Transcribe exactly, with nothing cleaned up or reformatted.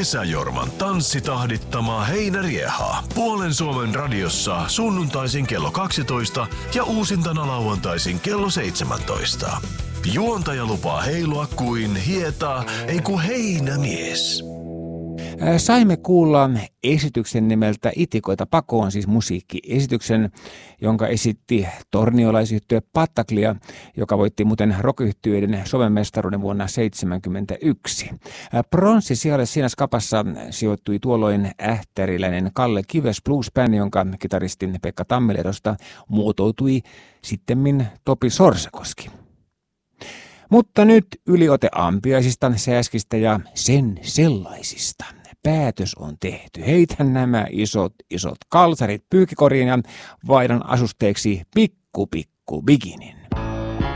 Pesäjorman tanssitahdittama heinärieha. Puolen Suomen radiossa sunnuntaisin kello kaksitoista ja uusintana lauantaisin kello seitsemäntoista. Juontaja lupaa heilua kuin hieta, ei kun heinämies. Saimme kuulla esityksen nimeltä Itikoita pakoon, siis musiikkiesityksen, jonka esitti torniolaisyhtiö Pattaklia, joka voitti muuten rock-yhtyeiden Suomen-mestaruuden vuonna tuhatyhdeksänsataaseitsemänkymmentäyksi. Pronssisijalle siinä skapassa sijoittui tuolloin ähtäriläinen Kalle Kives Blues Band, jonka kitaristi Pekka Tammilerosta muotoutui sittemmin Topi Sorsakoski. Mutta nyt yliote ampiaisista, sääskistä ja sen sellaisista. Päätös on tehty. Heitän nämä isot, isot kalsarit pyykkikoriin ja vaihdan asusteeksi pikku pikku bikinin.